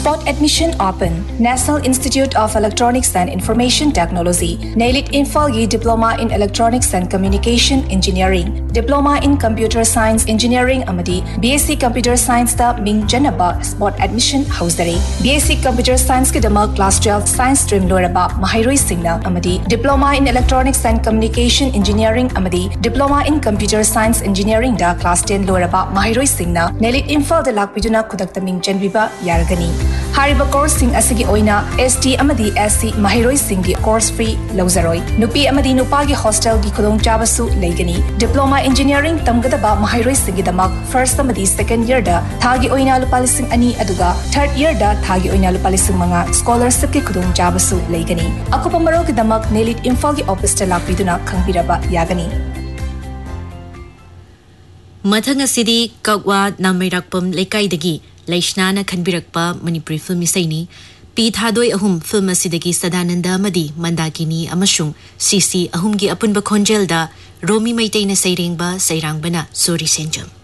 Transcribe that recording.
Spot admission open. National Institute of Electronics and Information Technology. NAILIT Imphal Diploma in Electronics and Communication Engineering. Diploma in Computer Science Engineering Amadi. BSc Computer Science da Ming Janaba Spot admission Hausdari. BSc Computer Science Kidama Class 12 Science Stream Loraba Mahairoi Singna Amadi. Diploma in Electronics and Communication Engineering Amadi. Diploma in Computer Science Engineering da Class 10 Loraba Mahairoi Singna NAILIT Imphal da Lakpiduna Kudakta Ming Janbiba Yaragani. Hariba course sing asigi oina ST amadi SC Mahiroi Singhi course free Lozaroi. Nupi amadi nupagi hostel gi khudong chabasu legani. Diploma Engineering tamgadaba Mahiroi Singhi damak first amadi second year da thagi oina lupalising ani aduga third year da thagi oina lupalising manga scholarship gi khudong chabasu legani. Akupa maro gi damak NAILIT Imphal gi office ta lakpiduna khangbiraba yagani. Mathang asidi kagwa namirakpam lekaidagi Laishnana Kanbirakpa Manipuri film isaini P Thadoi ahum film asidagi Sadananda Madi Mandakini Amashung CC ahumgi apunba konjelda Romi Maitay na Sairangba Sairangbana Suri Senjam